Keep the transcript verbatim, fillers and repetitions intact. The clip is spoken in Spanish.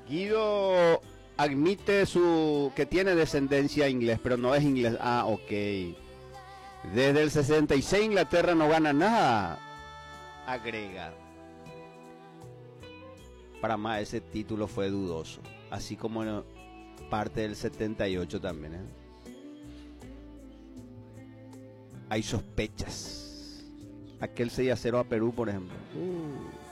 Guido admite su que tiene descendencia inglés, pero no es inglés. Ah, ok. Desde el sesenta y seis Inglaterra no gana nada. Agrega. Para más ese título fue dudoso. Así como en parte del setenta y ocho también. ¿eh? Hay sospechas. Aquel seis a cero a Perú, por ejemplo. Uh.